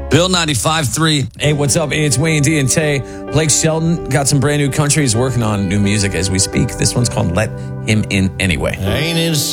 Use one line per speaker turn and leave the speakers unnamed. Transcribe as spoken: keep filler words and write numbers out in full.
Bill ninety-five three.
Hey, what's up? It's Wayne D and Tay. Blake Shelton got some brand new country. He's working on new music as we speak. This one's called Let Him In Anyway.
Ain't it